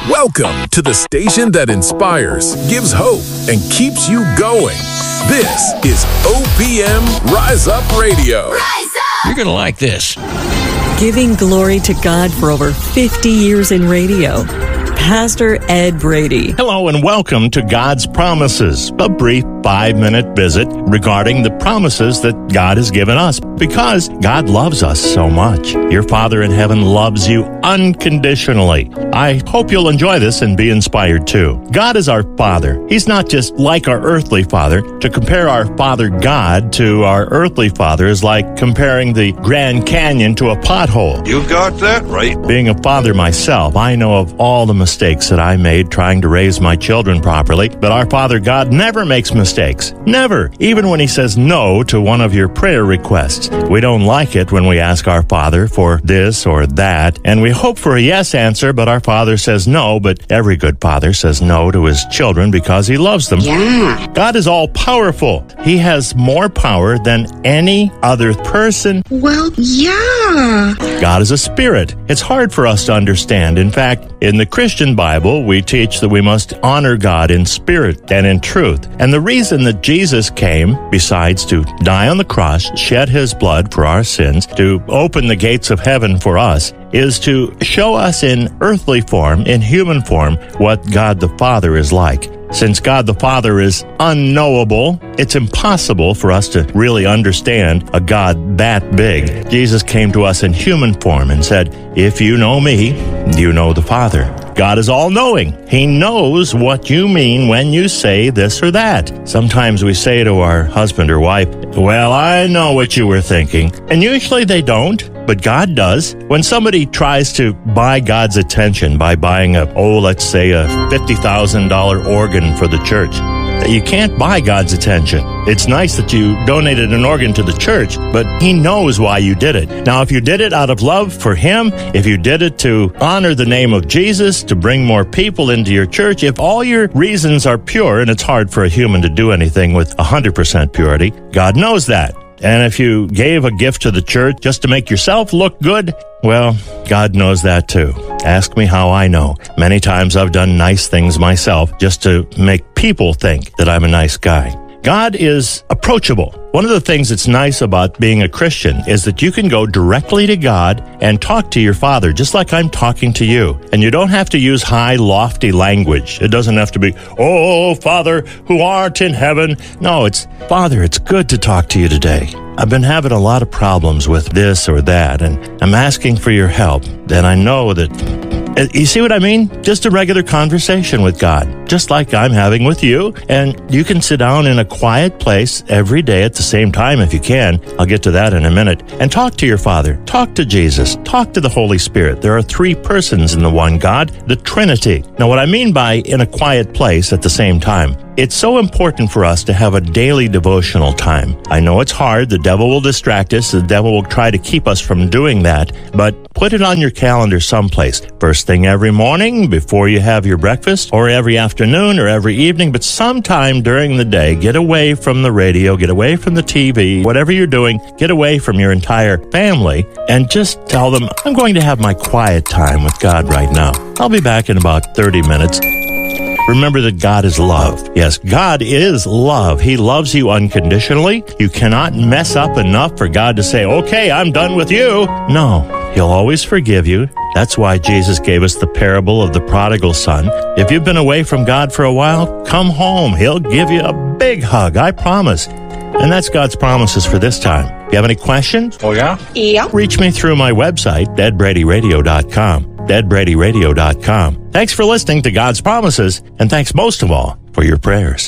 Welcome to the station that inspires, gives hope, and keeps you going. This is OPM Rise Up Radio. Rise up! You're going to like this. Giving glory to God for over 50 years in radio, Pastor Ed Brady. Hello and welcome to God's Promises, a brief 5-minute visit regarding the promises that God has given us because God loves us so much. Your Father in heaven loves you unconditionally. I hope you'll enjoy this and be inspired too. God is our Father. He's not just like our earthly father. To compare our Father God to our earthly father is like comparing the Grand Canyon to a pothole. You got that right. Being a father myself, I know of all the mistakes that I made trying to raise my children properly, but our Father God never makes mistakes. Never. Even when He says no to one of your prayer requests. We don't like it when we ask our Father for this or that, and we hope for a yes answer, but our Father says no, but every good father says no to his children because he loves them. Yeah. God is all-powerful. He has more power than any other person. Well, yeah. God is a spirit. It's hard for us to understand. In fact, in the Christian Bible, we teach that we must honor God in spirit and in truth. And the reason that Jesus came, besides to die on the cross, shed His blood for our sins, to open the gates of heaven for us, is to show us in earthly form, in human form, what God the Father is like. Since God the Father is unknowable, it's impossible for us to really understand a God that big. Jesus came to us in human form and said, "If you know me, you know the Father." God is all-knowing. He knows what you mean when you say this or that. Sometimes we say to our husband or wife, "Well, I know what you were thinking." And usually they don't, but God does. When somebody tries to buy God's attention by buying let's say a $50,000 organ for the church, you can't buy God's attention. It's nice that you donated an organ to the church, but He knows why you did it. Now, if you did it out of love for Him, if you did it to honor the name of Jesus, to bring more people into your church, if all your reasons are pure, and it's hard for a human to do anything with 100% purity, God knows that. And if you gave a gift to the church just to make yourself look good, well, God knows that too. Ask me how I know. Many times I've done nice things myself just to make people think that I'm a nice guy. God is approachable. One of the things that's nice about being a Christian is that you can go directly to God and talk to your Father, just like I'm talking to you. And you don't have to use high, lofty language. It doesn't have to be, "Oh, Father, who art in heaven." No, it's, "Father, it's good to talk to you today. I've been having a lot of problems with this or that, and I'm asking for your help. And I know that..." You see what I mean? Just a regular conversation with God, just like I'm having with you. And you can sit down in a quiet place every day at the same time if you can. I'll get to that in a minute. And talk to your Father. Talk to Jesus. Talk to the Holy Spirit. There are 3 persons in the one God, the Trinity. Now, what I mean by in a quiet place at the same time, it's so important for us to have a daily devotional time. I know it's hard. The devil will distract us. The devil will try to keep us from doing that. But put it on your calendar someplace. First thing every morning before you have your breakfast, or every afternoon or every evening, but sometime during the day, get away from the radio, get away from the TV, whatever you're doing, get away from your entire family and just tell them, "I'm going to have my quiet time with God right now. I'll be back in about 30 minutes. Remember that God is love. Yes, God is love. He loves you unconditionally. You cannot mess up enough for God to say, "Okay, I'm done with you." No, He'll always forgive you. That's why Jesus gave us the parable of the prodigal son. If you've been away from God for a while, come home. He'll give you a big hug, I promise. And that's God's promises for this time. If you have any questions? Oh, yeah? Yeah. Reach me through my website, edbradyradio.com. edbradyradio.com. Thanks for listening to God's Promises, and thanks most of all for your prayers.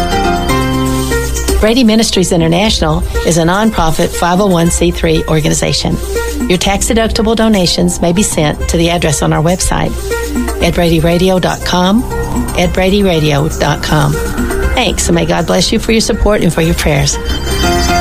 Brady Ministries International is a nonprofit 501c3 organization. Your tax-deductible donations may be sent to the address on our website, edbradyradio.com, edbradyradio.com. Thanks, and may God bless you for your support and for your prayers.